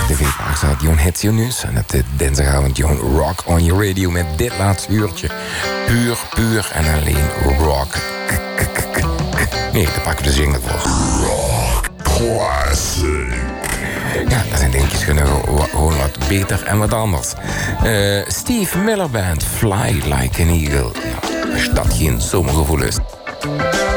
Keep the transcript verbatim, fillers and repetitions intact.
tv-park staat Jon Hits Je Nieuws. En het dinsdagavond Jon Rock on Your Radio met dit laatste uurtje. Puur, puur en alleen rock. Nee, daar pakken we de jingle voor. Rock Classic. Ja, dat zijn dingetjes gewoon wat beter en wat anders. Uh, Steve Miller Band, Fly Like an Eagle. Ja, als dat geen zomergevoel is.